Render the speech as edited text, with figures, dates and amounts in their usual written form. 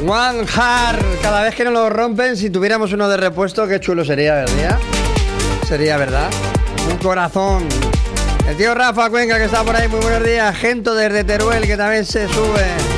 One Heart. Cada vez que nos lo rompen, si tuviéramos uno de repuesto, qué chulo sería, ¿verdad? Sería, ¿verdad? Un corazón. El tío Rafa Cuenca, que está por ahí, muy buenos días. Gento desde Teruel, que también se sube.